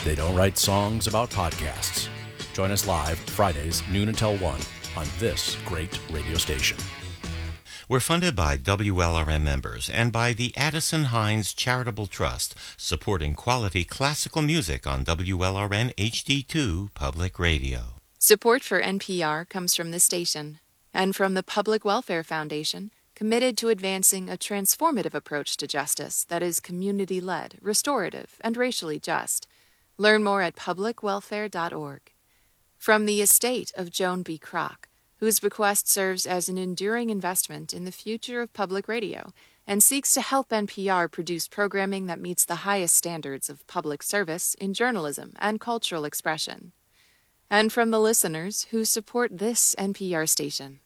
They don't write songs about podcasts. Join us live Fridays, noon until 1 on this great radio station. We're funded by WLRM members and by the Addison Hines Charitable Trust, supporting quality classical music on WLRN HD2 Public Radio. Support for NPR comes from this station and from the Public Welfare Foundation, committed to advancing a transformative approach to justice that is community-led, restorative, and racially just. Learn more at publicwelfare.org. From the estate of Joan B. Kroc, whose bequest serves as an enduring investment in the future of public radio and seeks to help NPR produce programming that meets the highest standards of public service in journalism and cultural expression. And from the listeners who support this NPR station.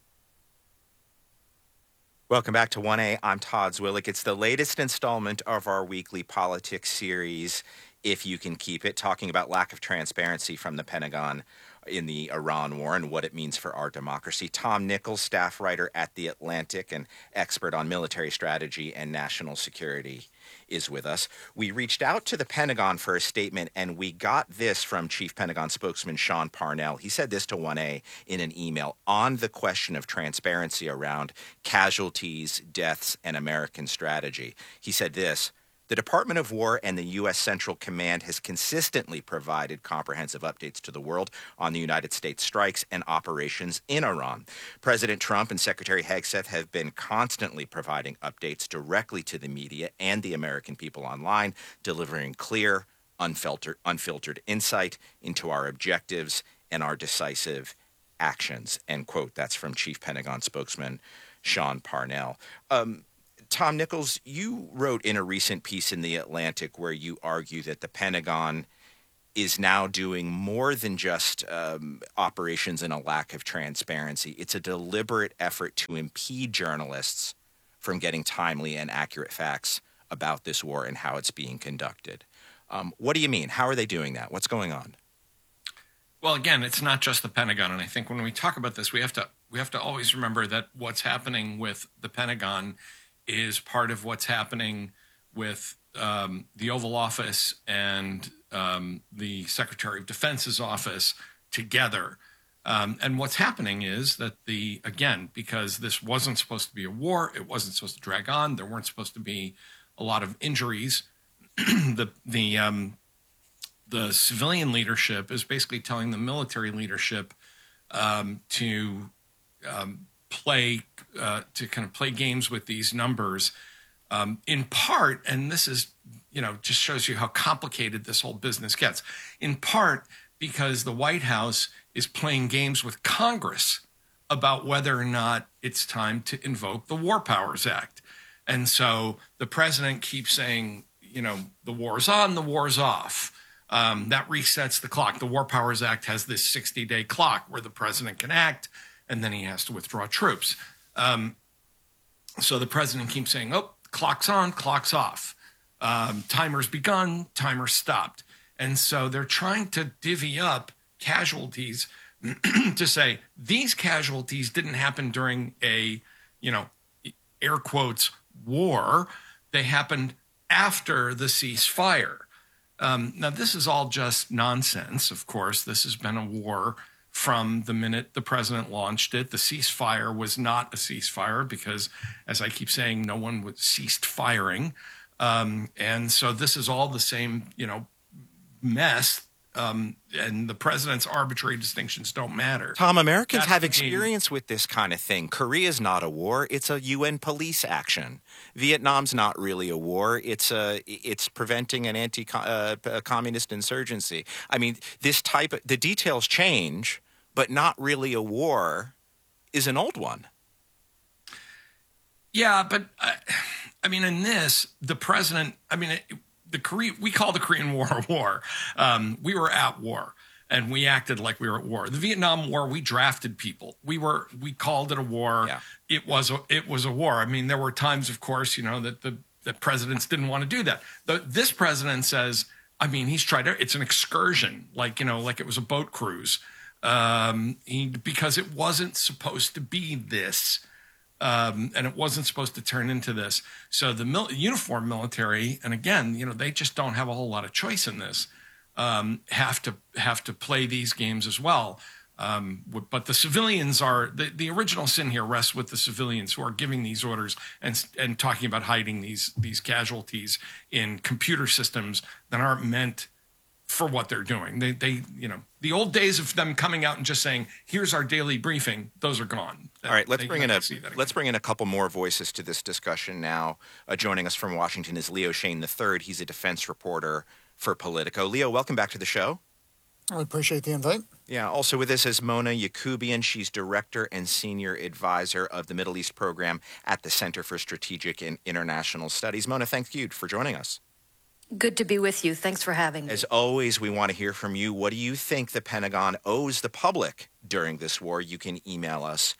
Welcome back to 1A. I'm Todd Zwillich. It's the latest installment of our weekly politics series, If You Can Keep It, talking about lack of transparency from the Pentagon in the Iran war and what it means for our democracy. Tom Nichols, staff writer at The Atlantic and expert on military strategy and national security, is with us. We reached out to the Pentagon for a statement, and we got this from Chief Pentagon spokesman Sean Parnell. He said this to 1A in an email on the question of transparency around casualties, deaths, and American strategy. He said this: "The Department of War and the U.S. Central Command has consistently provided comprehensive updates to the world on the United States strikes and operations in Iran. President Trump and Secretary Hegseth have been constantly providing updates directly to the media and the American people online, delivering clear, unfiltered insight into our objectives and our decisive actions." End quote. That's from Chief Pentagon spokesman Sean Parnell. Tom Nichols, you wrote in a recent piece in The Atlantic where you argue that the Pentagon is now doing more than just operations in a lack of transparency. It's a deliberate effort to impede journalists from getting timely and accurate facts about this war and how it's being conducted. What do you mean? How are they doing that? What's going on? Well, again, it's not just the Pentagon. And I think when we talk about this, we have to always remember that what's happening with the Pentagon is part of what's happening with the Oval Office and the Secretary of Defense's office together. And what's happening is that because this wasn't supposed to be a war, it wasn't supposed to drag on, there weren't supposed to be a lot of injuries, the civilian leadership is basically telling the military leadership to play games with these numbers, in part, and this is, just shows you how complicated this whole business gets, in part because the White House is playing games with Congress about whether or not it's time to invoke the War Powers Act. And so the president keeps saying, the war's on, the war's off. That resets the clock. The War Powers Act has this 60-day clock where the president can act, and then he has to withdraw troops. So the president keeps saying, clock's on, clock's off. Timer's begun, timer's stopped. And so they're trying to divvy up casualties to say these casualties didn't happen during a, air quotes, war. They happened after the ceasefire. Now, this is all just nonsense, of course. This has been a war from the minute the president launched it. The ceasefire was not a ceasefire because, as I keep saying, no one ceased firing. And so this is all the same, mess. And the president's arbitrary distinctions don't matter. Tom, Americans have experience with this kind of thing. Korea's not a war. It's a UN police action. Vietnam's not really a war. It's preventing an anti-communist insurgency. I mean, the details change, but not really a war is an old one. Yeah, but in this, the president, we call the Korean War a war. We were at war, and we acted like we were at war. The Vietnam War, we drafted people. We called it a war. Yeah. It was a war. There were times, of course, that the presidents didn't want to do that. This president says, he's tried to. It's an excursion, like it was a boat cruise, because it wasn't supposed to be this. And it wasn't supposed to turn into this. So the uniformed military, and again, they just don't have a whole lot of choice in this. have to play these games as well. But the civilians are the original sin here rests with the civilians who are giving these orders and talking about hiding these casualties in computer systems that aren't meant for what they're doing. They the old days of them coming out and just saying, "Here's our daily briefing," those are gone. All right, let's bring in a couple more voices to this discussion now. Joining us from Washington is Leo Shane III. He's a defense reporter for Politico. Leo, welcome back to the show. I appreciate the invite. Yeah, also with us is Mona Yacoubian. She's Director and Senior Advisor of the Middle East Program at the Center for Strategic and International Studies. Mona, thank you for joining us. Good to be with you. Thanks for having me. As always, we want to hear from you. What do you think the Pentagon owes the public during this war? You can email us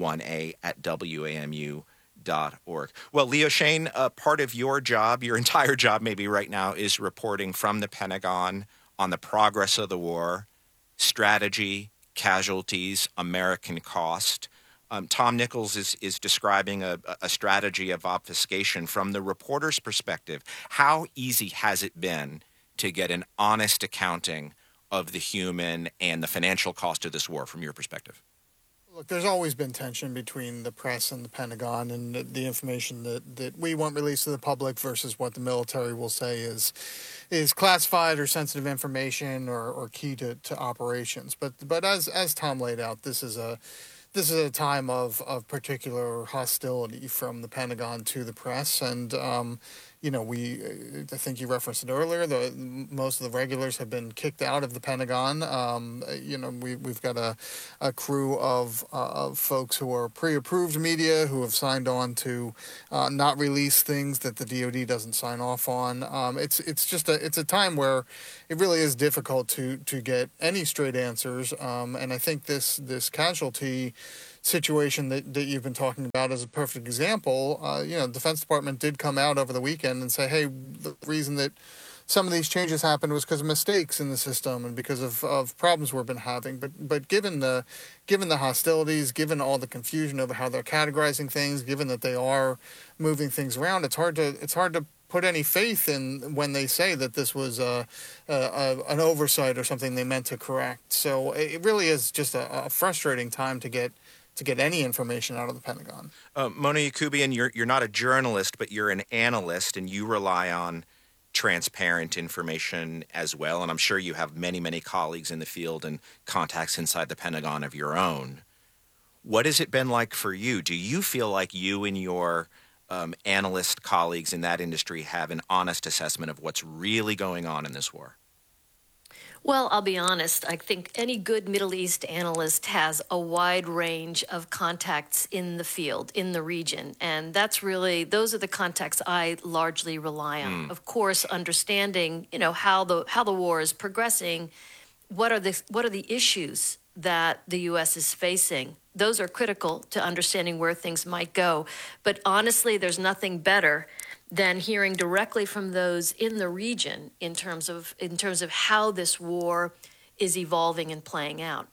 1a@wamu.org. Well, Leo Shane, part of your job, your entire job maybe right now, is reporting from the Pentagon on the progress of the war, strategy, casualties, American cost. Tom Nichols is describing a strategy of obfuscation from the reporter's perspective. How easy has it been to get an honest accounting of the human and the financial cost of this war from your perspective? Look, there's always been tension between the press and the Pentagon, and the information that we want released to the public versus what the military will say is classified or sensitive information or key to operations. But as Tom laid out, this is a time of particular hostility from the Pentagon to the press, and I think you referenced it earlier. Most of the regulars have been kicked out of the Pentagon. We've got a crew of folks who are pre-approved media who have signed on to not release things that the DoD doesn't sign off on. It's a time where it really is difficult to get any straight answers. And I think this casualty situation that you've been talking about is a perfect example. The Defense Department did come out over the weekend and say, hey, the reason that some of these changes happened was because of mistakes in the system and because of problems we've been having. But given the hostilities, given all the confusion over how they're categorizing things, given that they are moving things around, it's hard to put any faith in when they say that this was an oversight or something they meant to correct. So it really is just a frustrating time to get any information out of the Pentagon. Mona Yacoubian, you're not a journalist, but you're an analyst, and you rely on transparent information as well. And I'm sure you have many, many colleagues in the field and contacts inside the Pentagon of your own. What has it been like for you? Do you feel like you and your analyst colleagues in that industry have an honest assessment of what's really going on in this war? Well, I'll be honest. I think any good Middle East analyst has a wide range of contacts in the field, in the region. And those are the contacts I largely rely on. Of course, understanding, how the war is progressing, what are the issues that the U.S. is facing. Those are critical to understanding where things might go. But honestly, there's nothing better than hearing directly from those in the region in terms of how this war is evolving and playing out.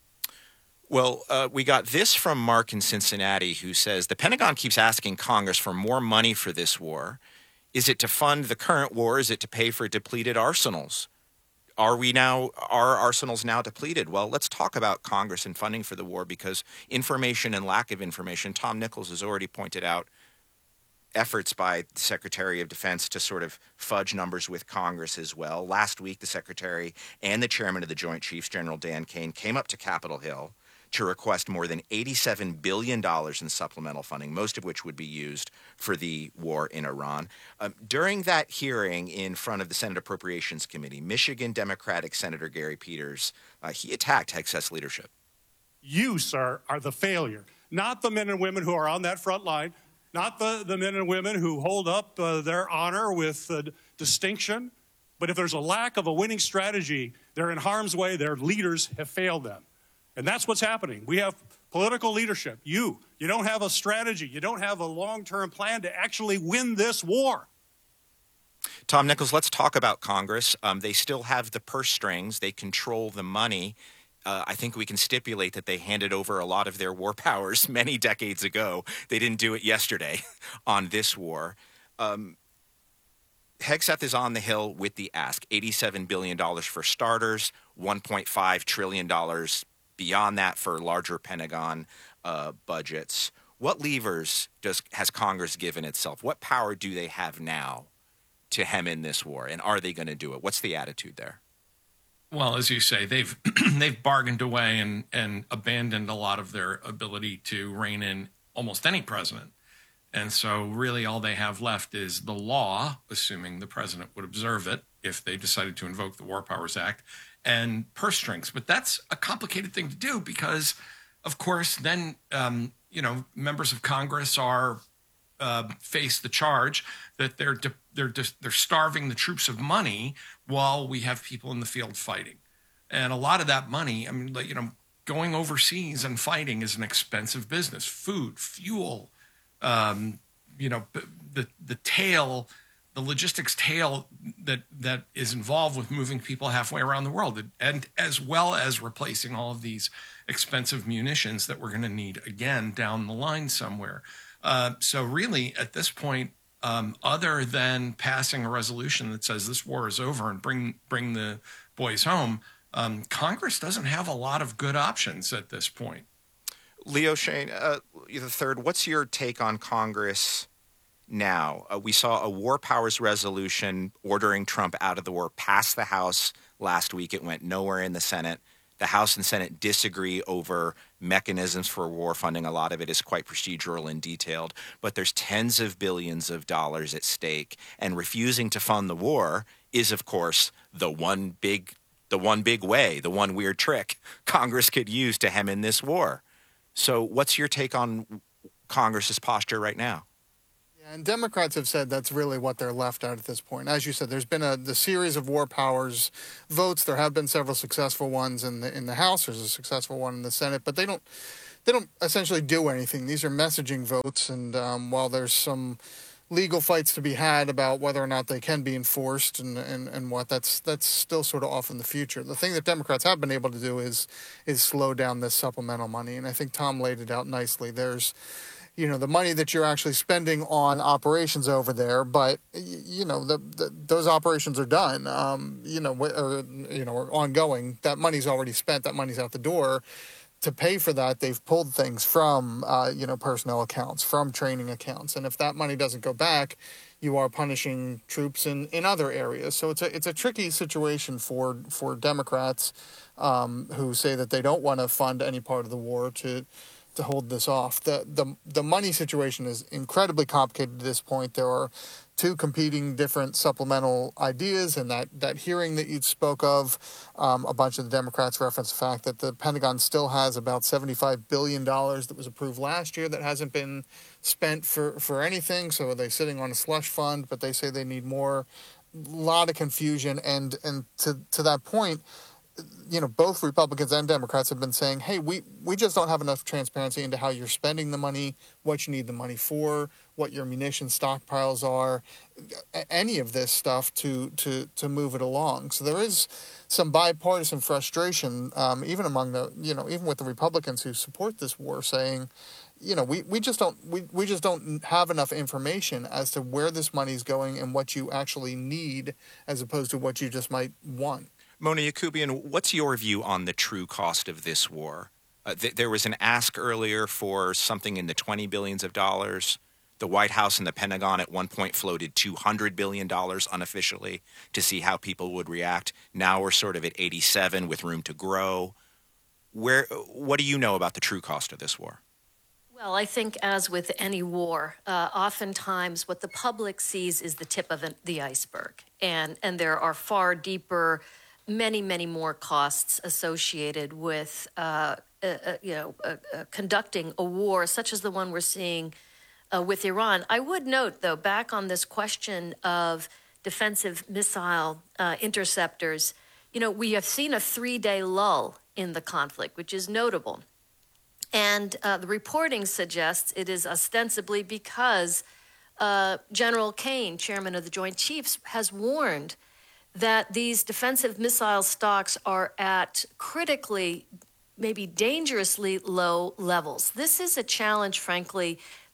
Well, we got this from Mark in Cincinnati, who says, the Pentagon keeps asking Congress for more money for this war. Is it to fund the current war? Is it to pay for depleted arsenals? Are arsenals now depleted? Well, let's talk about Congress and funding for the war, because information and lack of information, Tom Nichols has already pointed out efforts by the Secretary of Defense to sort of fudge numbers with Congress as well. Last week, the Secretary and the Chairman of the Joint Chiefs, General Dan Kane, came up to Capitol Hill to request more than $87 billion in supplemental funding, most of which would be used for the war in Iran. During that hearing in front of the Senate Appropriations Committee, Michigan Democratic Senator Gary Peters, he attacked Hexas leadership. You, sir, are the failure, not the men and women who are on that front line, not the men and women who hold up their honor with distinction. But if there's a lack of a winning strategy, they're in harm's way. Their leaders have failed them. And that's what's happening. We have political leadership. You don't have a strategy. You don't have a long-term plan to actually win this war. Tom Nichols, let's talk about Congress. They still have the purse strings. They control the money. I think we can stipulate that they handed over a lot of their war powers many decades ago. They didn't do it yesterday on this war. Hegseth is on the Hill with the ask. $87 billion for starters, $1.5 trillion beyond that for larger Pentagon budgets. What levers has Congress given itself? What power do they have now to hem in this war? And are they going to do it? What's the attitude there? Well, as you say, they've they've bargained away and abandoned a lot of their ability to rein in almost any president. And so really all they have left is the law, assuming the president would observe it if they decided to invoke the War Powers Act, and purse strings. But that's a complicated thing to do because, of course, then, members of Congress are face the charge that they're starving the troops of money while we have people in the field fighting. And a lot of that money, going overseas and fighting is an expensive business. Food, fuel, the logistics tail that is involved with moving people halfway around the world, and as well as replacing all of these expensive munitions that we're going to need again down the line somewhere. So really, at this point, other than passing a resolution that says this war is over and bring the boys home, Congress doesn't have a lot of good options at this point. Leo Shane, the third, what's your take on Congress now? We saw a war powers resolution ordering Trump out of the war pass the House last week. It went nowhere in the Senate. The House and Senate disagree over mechanisms for war funding. A lot of it is quite procedural and detailed, but there's tens of billions of dollars at stake. And refusing to fund the war is, of course, the one big way, the one weird trick Congress could use to hem in this war. So what's your take on Congress's posture right now? And Democrats have said that's really what they're left at this point. As you said, there's been the series of war powers votes. There have been several successful ones in the House. There's a successful one in the Senate, but they don't essentially do anything. These are messaging votes, and while there's some legal fights to be had about whether or not they can be enforced and what, that's still sort of off in the future. The thing that Democrats have been able to do is slow down this supplemental money, and I think Tom laid it out nicely. There's the money that you're actually spending on operations over there, but those operations are done, or ongoing. That money's already spent. That money's out the door. To pay for that, they've pulled things from, personnel accounts, from training accounts. And if that money doesn't go back, you are punishing troops in other areas. So it's a tricky situation for Democrats who say that they don't want to fund any part of the war to hold this off. The money situation is incredibly complicated at this point. There are two competing different supplemental ideas, and that hearing that you spoke of, a bunch of the Democrats referenced the fact that the Pentagon still has about $75 billion that was approved last year that hasn't been spent for anything. So they're sitting on a slush fund, but they say they need more. A lot of confusion, and to that point, both Republicans and Democrats have been saying, hey, we just don't have enough transparency into how you're spending the money, what you need the money for, what your munition stockpiles are, any of this stuff to move it along. So there is some bipartisan frustration, even among even with the Republicans who support this war, saying, we just don't have enough information as to where this money is going and what you actually need as opposed to what you just might want. Mona Yacoubian, what's your view on the true cost of this war? There was an ask earlier for something in the $20 billions of dollars. The White House and the Pentagon at one point floated $200 billion unofficially to see how people would react. Now we're sort of at 87 with room to grow. What do you know about the true cost of this war? Well, I think as with any war, oftentimes what the public sees is the tip of the iceberg. And there are far deeper, many, many more costs associated with conducting a war such as the one we're seeing with Iran. I would note, though, back on this question of defensive missile interceptors, we have seen a 3-day lull in the conflict, which is notable. And the reporting suggests it is ostensibly because General Kane, chairman of the Joint Chiefs, has warned that these defensive missile stocks are at critically, maybe dangerously low levels. This is a challenge, frankly,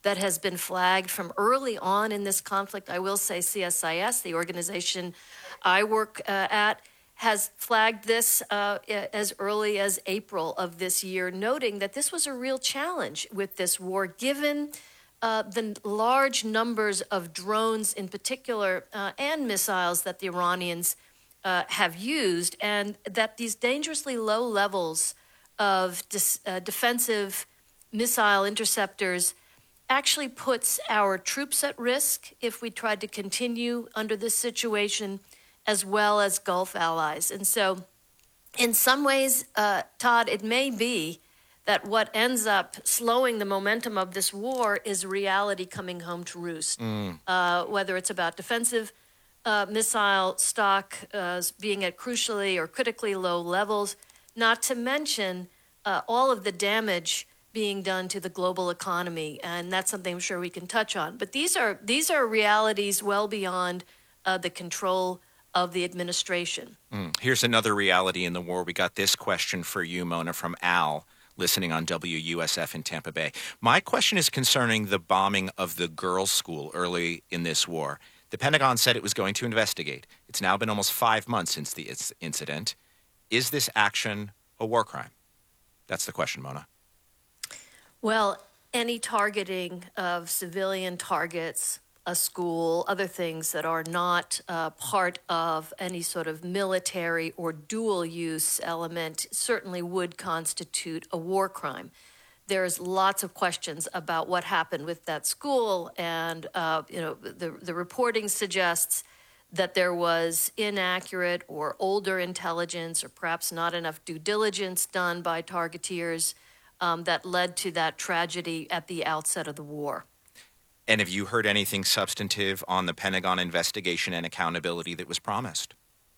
that has been flagged from early on in this conflict. I will say CSIS, the organization I work at, has flagged this as early as April of this year, noting that this was a real challenge with this war, given the large numbers of drones in particular and missiles that the Iranians have used, and that these dangerously low levels of defensive missile interceptors actually puts our troops at risk if we tried to continue under this situation, as well as Gulf allies. And so in some ways, Todd, it may be that what ends up slowing the momentum of this war is reality coming home to roost, whether it's about defensive missile stock being at crucially or critically low levels, not to mention all of the damage being done to the global economy, and that's something I'm sure we can touch on. But these are realities well beyond the control of the administration. Here's another reality in the war. We got this question for you, Mona, from Al, listening on WUSF in Tampa Bay. My question is concerning the bombing of the girls' school early in this war. The Pentagon said it was going to investigate. It's now been almost 5 months since the incident. Is this action a war crime? That's the question, Mona. Well, any targeting of civilian targets, a school, other things that are not part of any sort of military or dual use element certainly would constitute a war crime. There's lots of questions about what happened with that school, and the reporting suggests that there was inaccurate or older intelligence, or perhaps not enough due diligence done by targeteers that led to that tragedy at the outset of the war. And have you heard anything substantive on the Pentagon investigation and accountability that was promised?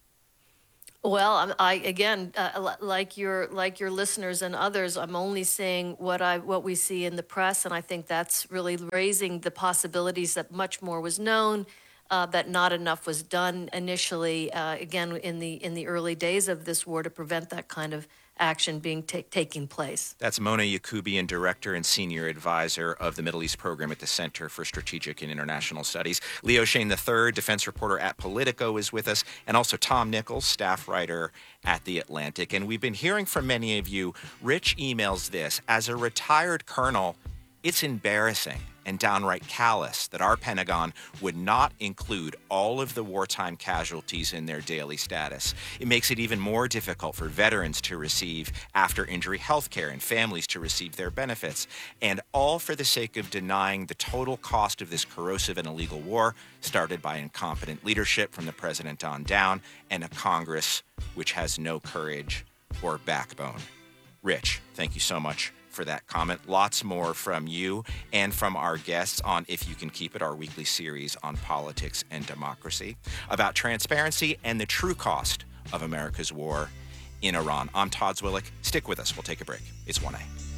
Well, I again, like your listeners and others, I'm only saying what we see in the press, and I think that's really raising the possibilities that much more was known, that not enough was done initially. Again, in the early days of this war, to prevent that kind of action being taking place. That's Mona Yacoubian, Director and Senior Advisor of the Middle East Program at the Center for Strategic and International Studies. Leo Shane III, defense reporter at Politico, is with us, and also Tom Nichols, staff writer at The Atlantic. And we've been hearing from many of you. Rich emails this: as a retired colonel, it's embarrassing and downright callous that our Pentagon would not include all of the wartime casualties in their daily status. It makes it even more difficult for veterans to receive after-injury health care and families to receive their benefits, and all for the sake of denying the total cost of this corrosive and illegal war, started by incompetent leadership from the president on down, and a Congress which has no courage or backbone. Rich, thank you so much for that comment. Lots more from you and from our guests on If You Can Keep It, our weekly series on politics and democracy, about transparency and the true cost of America's war in Iran. I'm Todd Zwillich. Stick with us. We'll take a break. It's 1A.